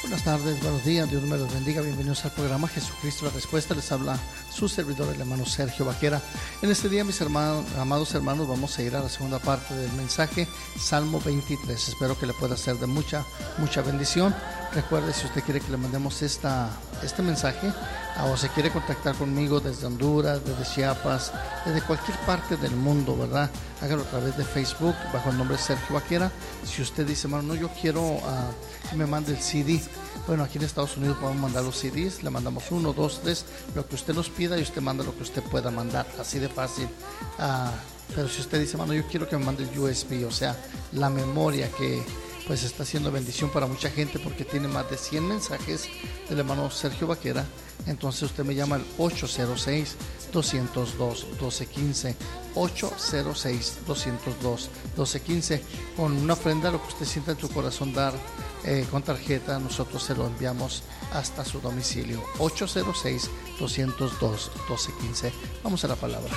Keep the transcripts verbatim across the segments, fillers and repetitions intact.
Buenas tardes, buenos días, Dios me los bendiga. Bienvenidos al programa Jesucristo la Respuesta. Les habla su servidor, el hermano Sergio Vaquera. En este día, mis hermanos, amados hermanos, vamos a ir a la segunda parte del mensaje, Salmo veintitrés. Espero que le pueda ser de mucha, mucha bendición. Recuerde, si usted quiere que le mandemos esta, este mensaje, o se quiere contactar conmigo desde Honduras, desde Chiapas, desde cualquier parte del mundo, ¿verdad? Hágalo a través de Facebook, bajo el nombre Sergio Vaquera. Si usted dice, hermano, no, yo quiero uh, que me mande el C D. Bueno, aquí en Estados Unidos podemos mandar los C Ds, le mandamos uno, dos, tres, lo que usted nos pida y usted manda lo que usted pueda mandar, así de fácil. Uh, pero si usted dice, hermano, yo quiero que me mande el U S B, o sea, la memoria que pues está haciendo bendición para mucha gente porque tiene más de cien mensajes del hermano Sergio Vaquera, entonces usted me llama al ocho cero seis, dos cero dos, uno dos uno cinco, ocho cero seis, dos cero dos, uno dos uno cinco, con una ofrenda, lo que usted sienta en su corazón dar, eh, con tarjeta, nosotros se lo enviamos hasta su domicilio. Ocho cero seis, dos cero dos, uno dos uno cinco. Vamos a la palabra.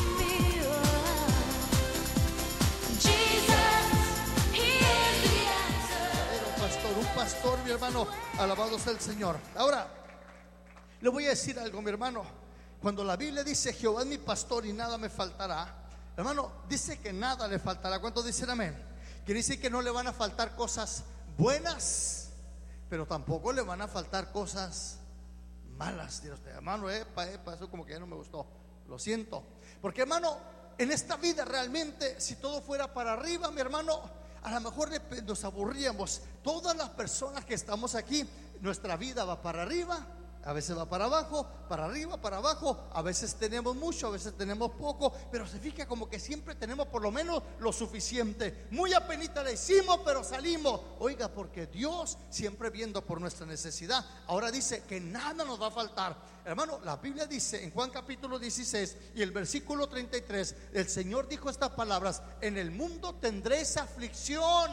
Pastor, mi hermano, alabado sea el Señor. Ahora, le voy a decir algo, mi hermano. Cuando la Biblia dice Jehová es mi pastor y nada me faltará, hermano, dice que nada le faltará. ¿Cuántos dicen amén? Que dice que no le van a faltar cosas buenas, pero tampoco le van a faltar cosas malas. Dice usted, hermano, epa, epa, eso como que ya no me gustó. Lo siento. Porque, hermano, en esta vida realmente, si todo fuera para arriba, mi hermano, a lo mejor nos aburríamos. Todas las personas que estamos aquí, nuestra vida va para arriba, a veces va para abajo, para arriba, para abajo. A veces tenemos mucho, a veces tenemos poco, pero se fija como que siempre tenemos por lo menos lo suficiente. Muy apenita le hicimos, pero salimos. Oiga, porque Dios siempre viendo por nuestra necesidad. Ahora dice que nada nos va a faltar. Hermano, la Biblia dice en Juan capítulo dieciséis y el versículo treinta y tres, el Señor dijo estas palabras: en el mundo tendréis aflicción,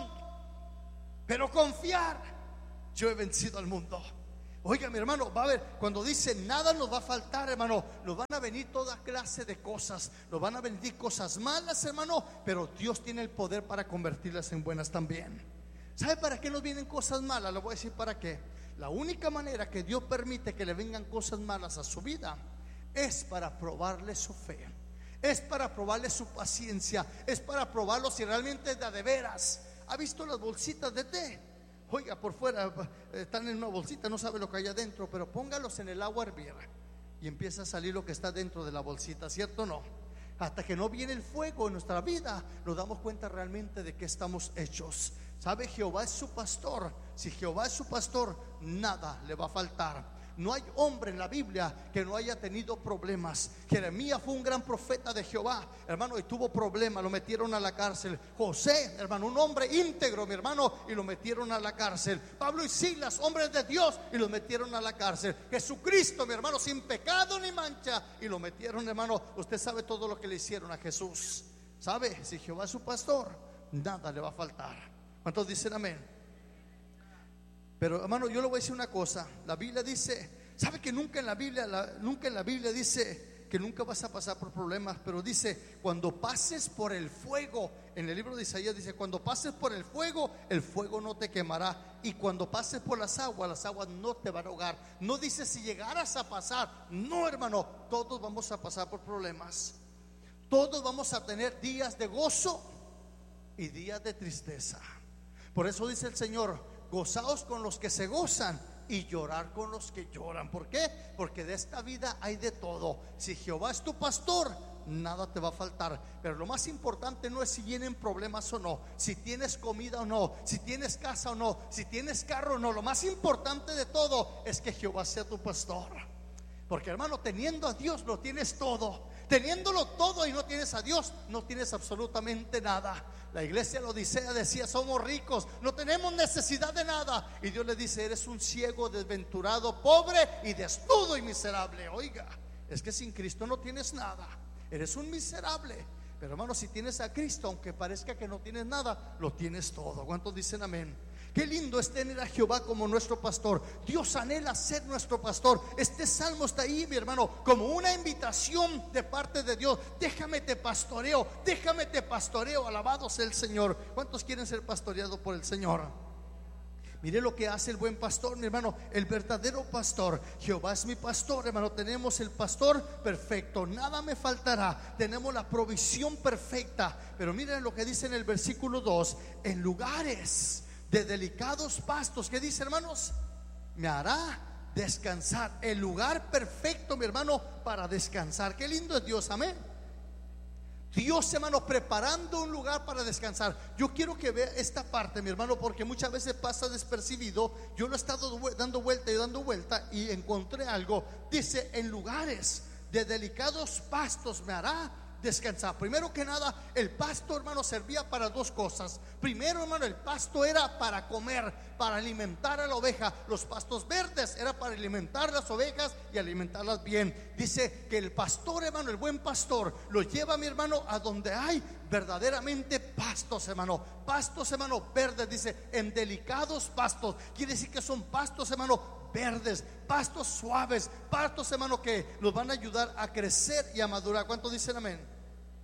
pero confiar, yo he vencido al mundo. Oiga, mi hermano, va a ver, cuando dice nada nos va a faltar, hermano, nos van a venir toda clase de cosas, nos van a venir cosas malas, hermano, pero Dios tiene el poder para convertirlas en buenas también. ¿Sabe para qué nos vienen cosas malas? Le voy a decir para qué. La única manera que Dios permite que le vengan cosas malas a su vida es para probarle su fe, es para probarle su paciencia, es para probarlo si realmente es de a de veras. ¿Ha visto las bolsitas de té? Oiga, por fuera están en una bolsita, no sabe lo que hay adentro, pero póngalos en el agua a hervir y empieza a salir lo que está dentro de la bolsita, ¿cierto o no? Hasta que no viene el fuego en nuestra vida, nos damos cuenta realmente de qué estamos hechos. ¿Sabe? Jehová es su pastor. Si Jehová es su pastor, nada le va a faltar. No hay hombre en la Biblia que no haya tenido problemas. Jeremías fue un gran profeta de Jehová, hermano, y tuvo problemas, lo metieron a la cárcel. José, hermano, un hombre íntegro, mi hermano, y lo metieron a la cárcel. Pablo y Silas, hombres de Dios, y lo metieron a la cárcel. Jesucristo, mi hermano, sin pecado ni mancha, y lo metieron, hermano. Usted sabe todo lo que le hicieron a Jesús. ¿Sabe? Si Jehová es su pastor, nada le va a faltar. ¿Cuántos dicen amén? Pero, hermano, yo le voy a decir una cosa. La Biblia dice, ¿sabe que nunca en la Biblia la, nunca en la Biblia dice que nunca vas a pasar por problemas? Pero dice, cuando pases por el fuego. En el libro de Isaías dice, cuando pases por el fuego, el fuego no te quemará. Y cuando pases por las aguas, las aguas no te van a ahogar. No dice si llegaras a pasar. No, hermano, todos vamos a pasar por problemas. Todos vamos a tener días de gozo y días de tristeza. Por eso dice el Señor, gozaos con los que se gozan y llorar con los que lloran. ¿Por qué? Porque de esta vida hay de todo. Si Jehová es tu pastor, nada te va a faltar. Pero lo más importante no es si vienen problemas o no, si tienes comida o no, si tienes casa o no, si tienes carro o no. Lo más importante de todo es que Jehová sea tu pastor. Porque, hermano, teniendo a Dios lo tienes todo. Teniéndolo todo y no tienes a Dios, no tienes absolutamente nada. La iglesia de Odisea decía, somos ricos, no tenemos necesidad de nada. Y Dios le dice, eres un ciego, desventurado, pobre y desnudo y miserable. Oiga, es que sin Cristo no tienes nada, eres un miserable. Pero, hermano, si tienes a Cristo, aunque parezca que no tienes nada, lo tienes todo. ¿Cuántos dicen amén? Qué lindo es tener a Jehová como nuestro pastor. Dios anhela ser nuestro pastor. Este salmo está ahí, mi hermano, como una invitación de parte de Dios. Déjame te pastoreo, déjame te pastoreo. Alabado sea el Señor. ¿Cuántos quieren ser pastoreados por el Señor? Mire lo que hace el buen pastor, mi hermano, el verdadero pastor. Jehová es mi pastor, hermano. Tenemos el pastor perfecto, nada me faltará. Tenemos la provisión perfecta. Pero miren lo que dice en el versículo dos: en lugares de delicados pastos, ¿qué dice, hermanos? Me hará descansar. El lugar perfecto, mi hermano, para descansar. Qué lindo es Dios, amén. Dios, hermano, preparando un lugar para descansar. Yo quiero que vea esta parte, mi hermano, porque muchas veces pasa despercibido. Yo lo he estado dando vuelta y dando vuelta y encontré algo. Dice: en lugares de delicados pastos me hará descansar. Primero que nada, el pasto, hermano, servía para dos cosas. Primero, hermano, el pasto era para comer, para alimentar a la oveja. Los pastos verdes era para alimentar las ovejas y alimentarlas bien. Dice que el pastor, hermano, el buen pastor, lo lleva, mi hermano, a donde hay verdaderamente pastos, hermano. Pastos, hermano, verdes. Dice: en delicados pastos. Quiere decir que son pastos, hermano, verdes, pastos suaves, pastos, hermano, que nos van a ayudar a crecer y a madurar. ¿Cuántos dicen amén?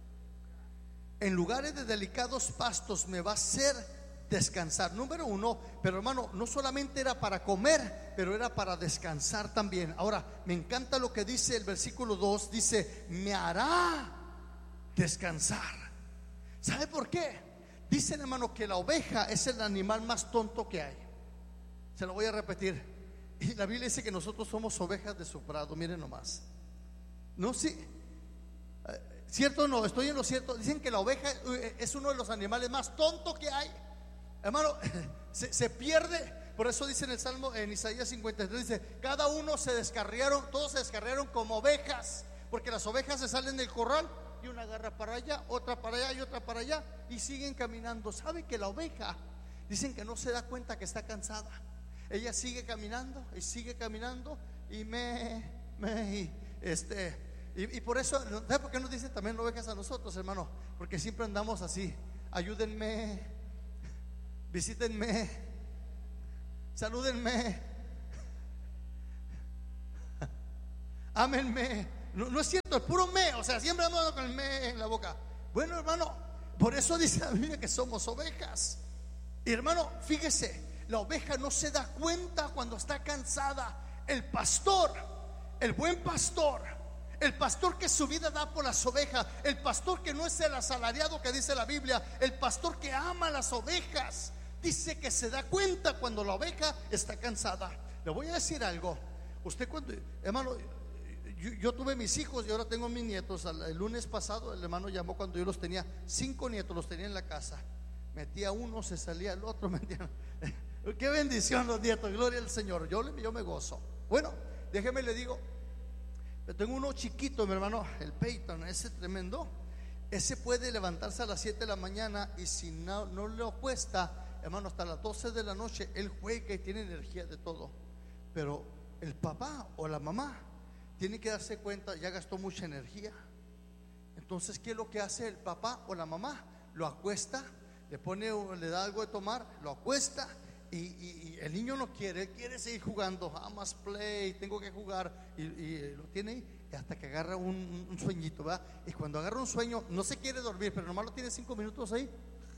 En lugares de delicados pastos me va a hacer descansar. Número uno, pero hermano, no solamente era para comer, pero era para descansar también. Ahora, me encanta lo que dice el versículo dos. Dice: me hará descansar. ¿Sabe por qué? Dicen, hermano, que la oveja es el animal más tonto que hay. Se lo voy a repetir. Y la Biblia dice que nosotros somos ovejas de su prado. Miren nomás. No, sí. ¿Cierto o no? Estoy en lo cierto. Dicen que la oveja es uno de los animales más tontos que hay. Hermano, se, se pierde. Por eso dice en el Salmo, en Isaías cincuenta y tres, dice: cada uno se descarriaron, todos se descarriaron como ovejas. Porque las ovejas se salen del corral y una agarra para allá, otra para allá y otra para allá, y siguen caminando. ¿Sabe que la oveja, dicen que no se da cuenta que está cansada? Ella sigue caminando y sigue caminando y me, me, y este... Y, y por eso, ¿sabe por qué nos dicen también ovejas a nosotros, hermano? Porque siempre andamos así: ayúdenme, visítenme, salúdenme, ámenme. No, no es cierto, es puro me. O sea, siempre andamos con el me en la boca. Bueno, hermano, por eso dice la Biblia que somos ovejas. Y hermano, fíjese, la oveja no se da cuenta cuando está cansada. El pastor, el buen pastor, el pastor que su vida da por las ovejas, el pastor que no es el asalariado que dice la Biblia, el pastor que ama a las ovejas, dice que se da cuenta cuando la oveja está cansada. Le voy a decir algo. Usted cuando, hermano, yo, yo tuve mis hijos y ahora tengo mis nietos. El lunes pasado el hermano llamó cuando yo los tenía, cinco nietos los tenía en la casa. Metía uno, se salía el otro, metía. Qué bendición los nietos, gloria al Señor. Yo, yo me gozo. Bueno, déjeme le digo, tengo uno chiquito, mi hermano, el Peyton, ese tremendo. Ese puede levantarse a las siete de la mañana y si no, no le cuesta, hermano, hasta las doce de la noche él juega y tiene energía de todo. Pero el papá o la mamá tiene que darse cuenta, ya gastó mucha energía. Entonces, ¿qué es lo que hace el papá o la mamá? Lo acuesta, le pone, le da algo de tomar, lo acuesta. Y, y, y el niño no quiere, él quiere seguir jugando. I must play, tengo que jugar. Y, y lo tiene ahí hasta que agarra un, un sueñito, ¿verdad? Y cuando agarra un sueño, no se quiere dormir, pero nomás lo tiene cinco minutos ahí.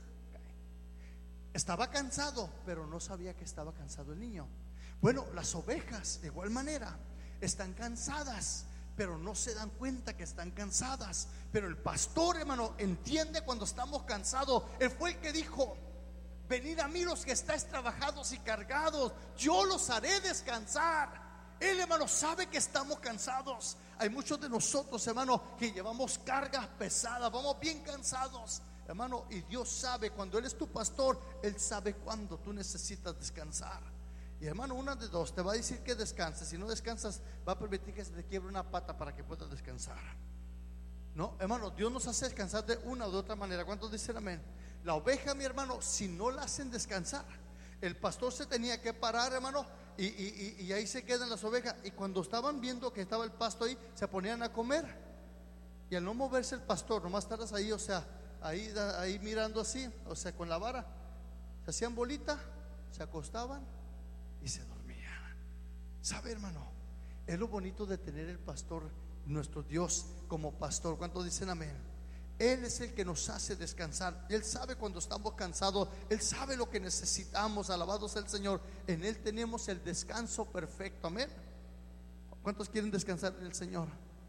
Estaba cansado, pero no sabía que estaba cansado el niño. Bueno, las ovejas de igual manera están cansadas, pero no se dan cuenta que están cansadas. Pero el pastor, hermano, entiende cuando estamos cansados. Él fue el que dijo: venid a mí los que estáis trabajados y cargados, yo los haré descansar. Él, hermano, sabe que estamos cansados. Hay muchos de nosotros, hermano, que llevamos cargas pesadas, vamos bien cansados, hermano, y Dios sabe, cuando Él es tu pastor, Él sabe cuando tú necesitas descansar. Y hermano, una de dos, te va a decir que descanses. Si no descansas, va a permitir que se te quiebre una pata para que puedas descansar. No, hermano, Dios nos hace descansar de una u de otra manera. ¿Cuántos dicen amén? La oveja, mi hermano, si no la hacen descansar, el pastor se tenía que parar, hermano, y, y, y, y ahí se quedan las ovejas. Y cuando estaban viendo que estaba el pasto ahí, se ponían a comer. Y al no moverse el pastor, nomás estarás ahí, o sea, ahí, ahí mirando así, o sea, con la vara, se hacían bolita, se acostaban y se dormían. ¿Sabe, hermano? Es lo bonito de tener el pastor, nuestro Dios, como pastor. ¿Cuántos dicen amén? Él es el que nos hace descansar. Él sabe cuando estamos cansados. Él sabe lo que necesitamos. Alabado sea el Señor. En Él tenemos el descanso perfecto. Amén. ¿Cuántos quieren descansar en el Señor?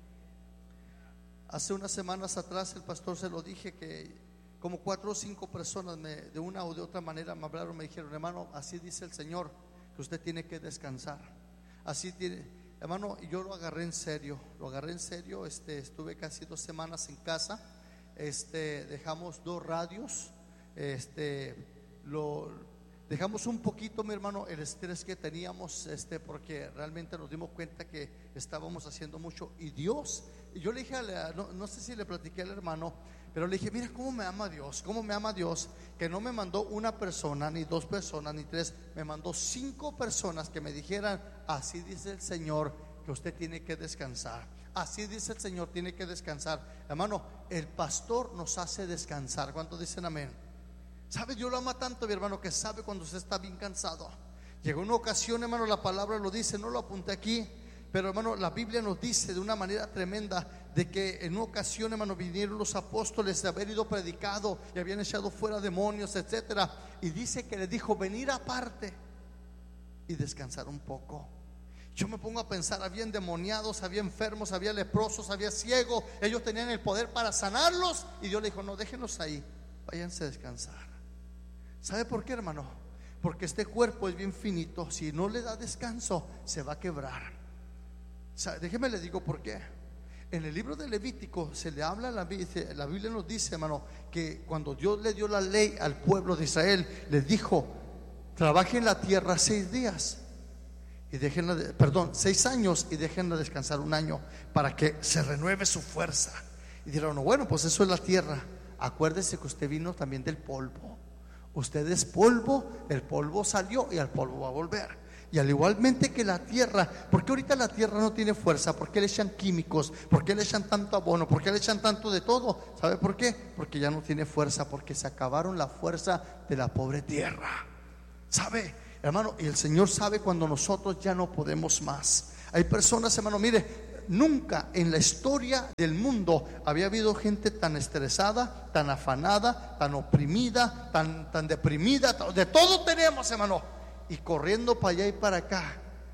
Hace unas semanas atrás el pastor se lo dije, que como cuatro o cinco personas me, de una o de otra manera me hablaron, me dijeron: hermano, así dice el Señor que usted tiene que descansar. Así tiene, hermano. Y yo lo agarré en serio, lo agarré en serio. Este, estuve casi dos semanas en casa. Este, dejamos dos radios. Este, lo dejamos un poquito, mi hermano, el estrés que teníamos, este, porque realmente nos dimos cuenta que estábamos haciendo mucho. Y Dios, y yo le dije, a la, no, no sé si le platiqué al hermano, pero le dije: mira cómo me ama Dios, cómo me ama Dios, que no me mandó una persona, ni dos personas, ni tres, me mandó cinco personas que me dijeran: así dice el Señor que usted tiene que descansar. Así dice el Señor, tiene que descansar. Hermano, el pastor nos hace descansar. ¿Cuántos dicen amén? ¿Sabe? Dios lo ama tanto, mi hermano, que sabe cuando usted está bien cansado. Llegó una ocasión, hermano, la palabra lo dice, no lo apunté aquí, pero hermano, la Biblia nos dice de una manera tremenda de que en una ocasión, hermano, vinieron los apóstoles de haber ido predicado y habían echado fuera demonios, etcétera. Y dice que le dijo: venir aparte y descansar un poco. Yo me pongo a pensar, había endemoniados, había enfermos, había leprosos, había ciegos. Ellos tenían el poder para sanarlos, y Dios le dijo: no, déjenlos ahí, váyanse a descansar. ¿Sabe por qué, hermano? Porque este cuerpo es bien finito. Si no le da descanso, se va a quebrar. ¿Sabe? Déjeme le digo por qué. En el libro de Levítico se le habla, la, la Biblia nos dice, hermano, que cuando Dios le dio la ley al pueblo de Israel, les dijo: trabajen la tierra seis días y déjenla, de, perdón, seis años y déjenla descansar un año para que se renueve su fuerza. Y dijeron: bueno, pues eso es la tierra. Acuérdese que usted vino también del polvo. Usted es polvo, el polvo salió y al polvo va a volver. Y al igualmente que la tierra, ¿por qué ahorita la tierra no tiene fuerza? ¿Por qué le echan químicos? ¿Por qué le echan tanto abono? ¿Por qué le echan tanto de todo? ¿Sabe por qué? Porque ya no tiene fuerza, porque se acabaron la fuerza de la pobre tierra. ¿Sabe, hermano? Y el Señor sabe cuando nosotros ya no podemos más. Hay personas, hermano, mire, nunca en la historia del mundo había habido gente tan estresada, tan afanada, tan oprimida, tan, tan deprimida. De todo tenemos, hermano, y corriendo para allá y para acá.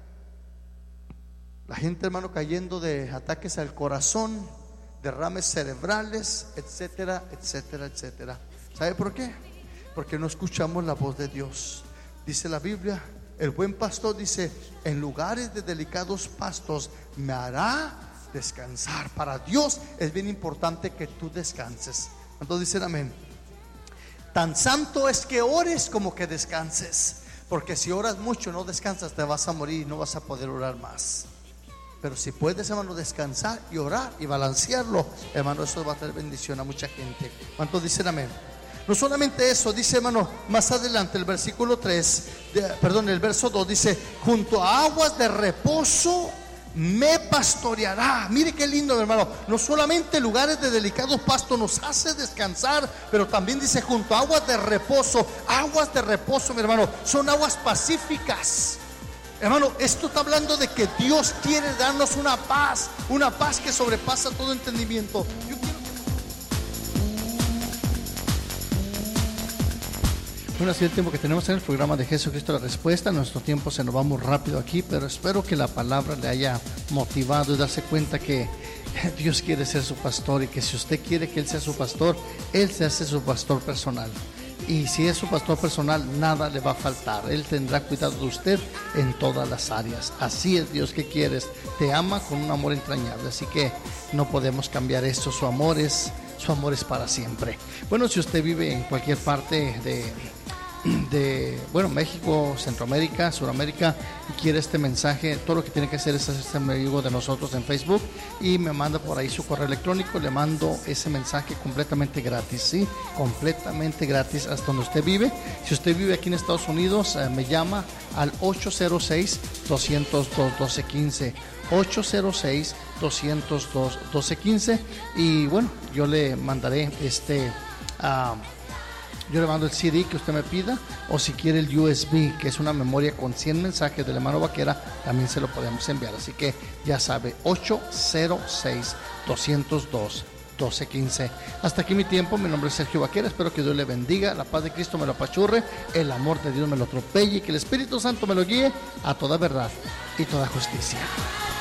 La gente, hermano, cayendo de ataques al corazón, derrames cerebrales, etcétera, etcétera, etcétera. ¿Sabe por qué? Porque no escuchamos la voz de Dios. Dice la Biblia, el buen pastor dice: en lugares de delicados pastos me hará descansar. Para Dios es bien importante que tú descanses. Entonces dicen amén. Tan santo es que ores como que descanses, porque si oras mucho no descansas, te vas a morir y no vas a poder orar más. Pero si puedes, hermano, descansar y orar y balancearlo, hermano, eso va a traer bendición a mucha gente. ¿Cuántos dicen amén? No solamente eso, dice, hermano, más adelante el versículo tres, de, perdón, el verso dos dice: junto a aguas de reposo me pastoreará. Mire qué lindo, hermano. No solamente lugares de delicados pastos nos hace descansar, pero también dice: junto a aguas de reposo. Aguas de reposo, mi hermano, son aguas pacíficas. Hermano, esto está hablando de que Dios quiere darnos una paz, una paz que sobrepasa todo entendimiento. Yo quiero... Bueno, así el tiempo que tenemos en el programa de Jesucristo la Respuesta. Nuestro tiempo se nos va muy rápido aquí, pero espero que la palabra le haya motivado y darse cuenta que Dios quiere ser su pastor, y que si usted quiere que Él sea su pastor, Él se hace su pastor personal. Y si es su pastor personal, nada le va a faltar. Él tendrá cuidado de usted en todas las áreas. Así es Dios que quieres. Te ama con un amor entrañable. Así que no podemos cambiar esto. Su amor es, su amor es para siempre. Bueno, si usted vive en cualquier parte de... de, bueno, México, Centroamérica, Sudamérica, y quiere este mensaje, todo lo que tiene que hacer es hacerse amigo de nosotros en Facebook y me manda por ahí su correo electrónico. Le mando ese mensaje completamente gratis, sí, completamente gratis hasta donde usted vive. Si usted vive aquí en Estados Unidos, eh, me llama al ocho cero seis, dos cero dos, uno dos uno cinco, ocho cero seis, dos cero dos, uno dos uno cinco, y bueno, yo le mandaré este uh, yo le mando el C D que usted me pida, o si quiere el U S B, que es una memoria con cien mensajes del hermano Vaquera, también se lo podemos enviar. Así que ya sabe, ocho cero seis, dos cero dos, doce quince. Hasta aquí mi tiempo. Mi nombre es Sergio Vaquera. Espero que Dios le bendiga, la paz de Cristo me lo apachurre, el amor de Dios me lo atropelle y que el Espíritu Santo me lo guíe a toda verdad y toda justicia.